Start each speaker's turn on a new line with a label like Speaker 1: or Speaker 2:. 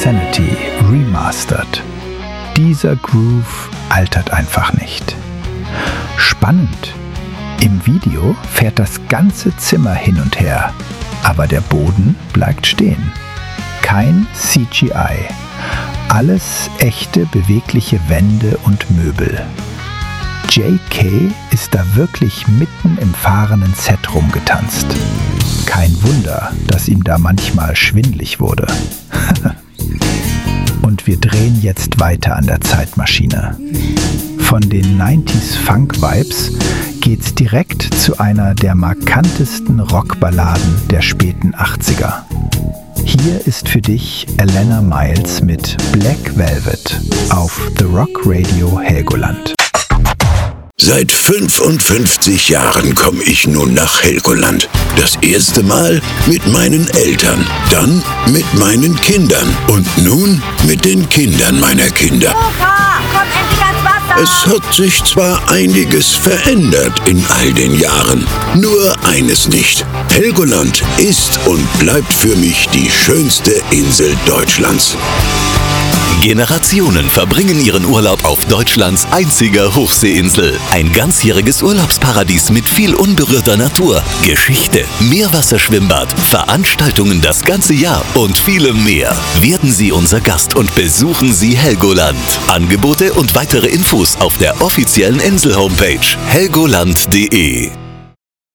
Speaker 1: Insanity Remastered. Dieser Groove altert einfach nicht. Spannend. Im Video fährt das ganze Zimmer hin und her, aber der Boden bleibt stehen. Kein CGI. Alles echte bewegliche Wände und Möbel. J.K. ist da wirklich mitten im fahrenden Set rumgetanzt. Kein Wunder, dass ihm da manchmal schwindlig wurde. Und wir drehen jetzt weiter an der Zeitmaschine. Von den 90s Funk-Vibes geht's direkt zu einer der markantesten Rockballaden der späten 80er. Hier ist für dich Alannah Myles mit Black Velvet auf The Rock Radio Helgoland.
Speaker 2: Seit 55 Jahren komme ich nun nach Helgoland. Das erste Mal mit meinen Eltern, dann mit meinen Kindern und nun mit den Kindern meiner Kinder.
Speaker 3: Opa, komm endlich ans Wasser!
Speaker 2: Es hat sich zwar einiges verändert in all den Jahren, nur eines nicht. Helgoland ist und bleibt für mich die schönste Insel Deutschlands.
Speaker 4: Generationen verbringen ihren Urlaub auf Deutschlands einziger Hochseeinsel. Ein ganzjähriges Urlaubsparadies mit viel unberührter Natur, Geschichte, Meerwasserschwimmbad, Veranstaltungen das ganze Jahr und vielem mehr. Werden Sie unser Gast und besuchen Sie Helgoland. Angebote und weitere Infos auf der offiziellen Insel-Homepage helgoland.de.